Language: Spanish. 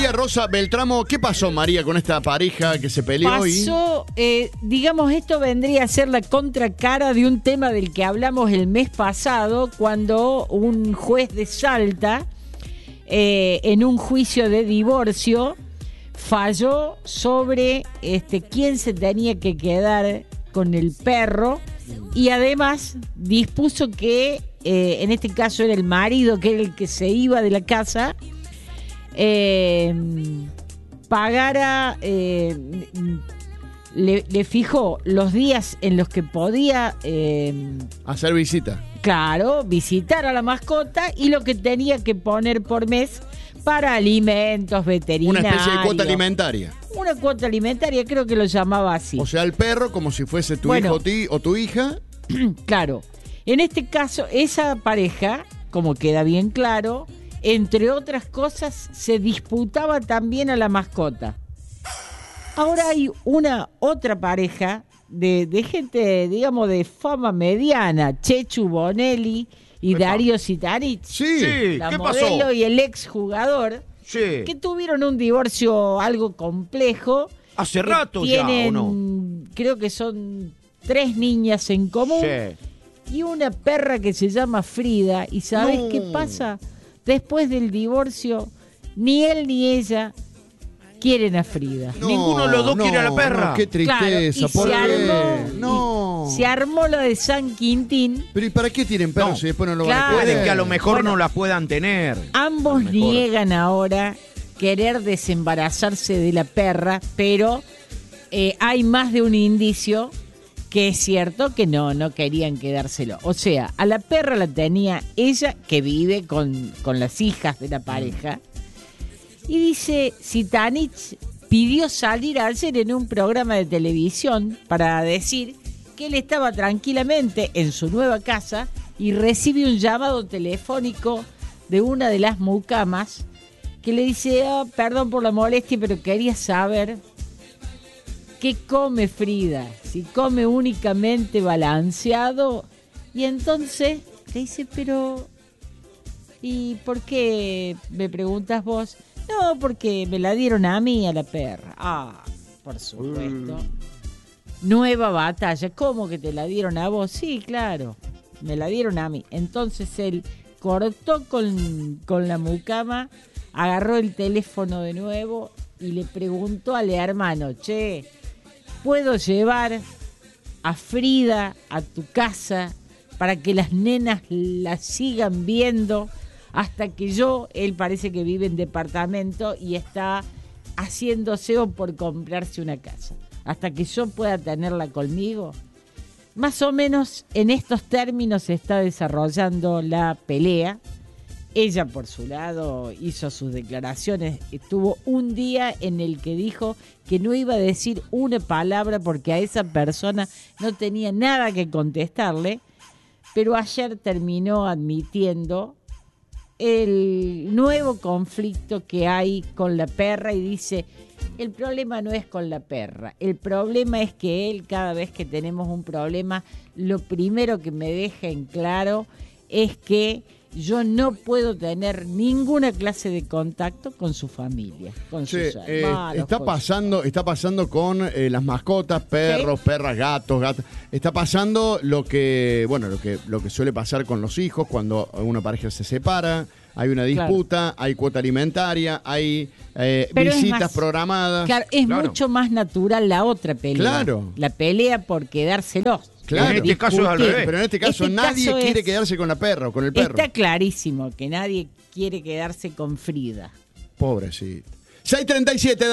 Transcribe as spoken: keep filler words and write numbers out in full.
María Rosa Beltramo. ¿Qué pasó, María, con esta pareja que se peleó? Y Pasó, eh, digamos, esto vendría a ser la contracara de un tema del que hablamos el mes pasado, cuando un juez de Salta, eh, en un juicio de divorcio, falló sobre este, quién se tenía que quedar con el perro, y además dispuso que, eh, en este caso era el marido, que era el que se iba de la casa, eh, pagara, eh, le, le fijó los días en los que podía eh, hacer visita. Claro, visitar a la mascota, y lo que tenía que poner por mes para alimentos veterinarios. Una especie de cuota alimentaria. Una cuota alimentaria, creo que lo llamaba así. O sea, el perro como si fuese tu Bueno, hijo o, ti, o tu hija. Claro. En este caso, esa pareja, como queda bien claro, entre otras cosas, se disputaba también a la mascota. Ahora hay una otra pareja de, de gente, digamos, de fama mediana, Chechu Bonelli y Epa. Darío Sitanich. Sí. Sí, La ¿qué modelo pasó? y el exjugador, Sí. que tuvieron un divorcio algo complejo. Hace que rato ya, ¿o tienen, no? creo que son tres niñas en común. Sí. Y una perra que se llama Frida. ¿Y sabes No. qué pasa? Después del divorcio, ni él ni ella quieren a Frida. No, Ninguno de los dos no, quiere a la perra. no, qué Claro, tristeza. y ¿Por se qué? armó, No. y se armó la de San Quintín. Pero ¿y para qué tienen perros No. si después no lo van a Claro. poder? Puede que a lo mejor Bueno, no las puedan tener. Ambos A lo mejor. niegan ahora querer desembarazarse de la perra, pero eh, hay más de un indicio que es cierto que no, no querían quedárselo. O sea, a la perra la tenía ella, que vive con, con las hijas de la pareja. Y dice, Sitanich pidió salir ayer en un programa de televisión para decir que él estaba tranquilamente en su nueva casa y recibe un llamado telefónico de una de las mucamas que le dice, oh, perdón por la molestia, pero quería saber qué come Frida, si come únicamente balanceado. Y entonces le dice, pero ¿y por qué me preguntas vos? No, porque me la dieron a mí, a la perra. Ah, por supuesto. Mm. Nueva batalla. ¿Cómo que te la dieron a vos? Sí, claro, me la dieron a mí. Entonces él cortó con, con la mucama, agarró el teléfono de nuevo y le preguntó al hermano, che, ¿puedo llevar a Frida a tu casa para que las nenas la sigan viendo hasta que yo, él parece que vive en departamento y está haciéndose o por comprarse una casa, hasta que yo pueda tenerla conmigo? Más o menos en estos términos se está desarrollando la pelea. Ella, por su lado, hizo sus declaraciones. Tuvo un día en el que dijo que no iba a decir una palabra porque a esa persona no tenía nada que contestarle, pero ayer terminó admitiendo el nuevo conflicto que hay con la perra y dice, el problema no es con la perra, el problema es que él, cada vez que tenemos un problema, lo primero que me deja en claro es que yo no puedo tener ninguna clase de contacto con su familia, con Che, sus eh, hermanos. está con- pasando, está pasando con eh, las mascotas, perros, perras, gatos, gatas. Está pasando lo que, bueno, lo que, lo que suele pasar con los hijos cuando una pareja se separa, hay una disputa, hay cuota alimentaria, hay eh, Pero es visitas más- programadas. Claro, es Claro. mucho más natural la otra pelea. Claro. La pelea por quedárselos. Claro. En este caso es al Discutir. revés. Pero en este caso Este nadie caso quiere es- quedarse con la perra o con el perro. Está clarísimo que nadie quiere quedarse con Frida. Pobrecito. seis treinta y siete